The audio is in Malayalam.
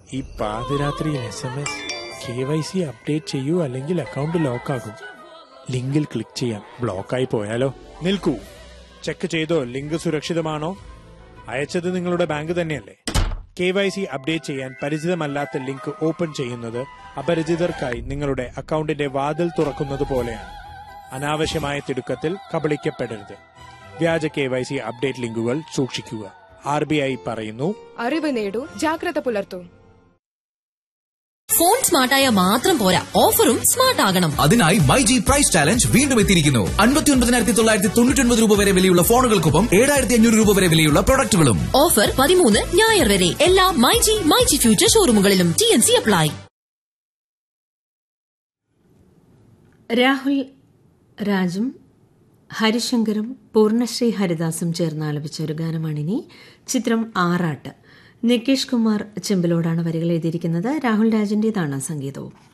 ഈ പാതിരാത്രിയിൽ SMS KYC അപ്ഡേറ്റ് ചെയ്യൂ, അല്ലെങ്കിൽ അക്കൗണ്ട് ലോക്കാകും. ലിങ്കിൽ ക്ലിക്ക് ചെയ്യാം. ബ്ലോക്കായി പോയാലോ? നിൽക്കൂ, ചെക്ക് ചെയ്തോ ലിങ്ക് സുരക്ഷിതമാണോ? അയച്ചത് നിങ്ങളുടെ ബാങ്ക് തന്നെയല്ലേ? KYC അപ്ഡേറ്റ് ചെയ്യാൻ പരിചിതമല്ലാത്ത ലിങ്ക് ഓപ്പൺ ചെയ്യുന്നത് അപരിചിതർക്കായി നിങ്ങളുടെ അക്കൗണ്ടിന്റെ വാതിൽ തുറക്കുന്നത് പോലെയാണ്. അനാവശ്യമായ തിടുക്കത്തിൽ കബളിക്കപ്പെടരുത്. വ്യാജ KYC അപ്ഡേറ്റ് ലിങ്കുകൾ സൂക്ഷിക്കുക. RBI പറയുന്നു, അറിവ് നേടൂ, ജാഗ്രത പുലർത്തൂ. ഫോൺ സ്മാർട്ടായ മാത്രം പോരാ, ഓഫറും സ്മാർട്ട് ആകണം. അതിനായി മൈജി പ്രൈസ് ചാലഞ്ച് വീണ്ടും എത്തിയിരിക്കുന്നു. 59,999 രൂപ വരെ വിലയുള്ള ഫോണുകൾക്കൊപ്പം 7,500 രൂപ വരെ വിലയുള്ള പ്രൊഡക്റ്റുകളും. ഓഫർ 13 ഞായർ വരെ എല്ലാ myG future ഷോറൂമുകളിലും. TNC apply. Rahul രാജും ഹരിശങ്കറും പൂർണ്ണശ്രീ ഹരിദാസും ചേർന്ന് ആലപിച്ച ഒരു ഗാനമാണിനി. ചിത്രം ആറാട്ട്. നികേഷ് കുമാർ ചെമ്പിലോടാണ് വരികൾ എഴുതിയിരിക്കുന്നത്. രാഹുൽ രാജിന്റേതാണ് സംഗീതവും.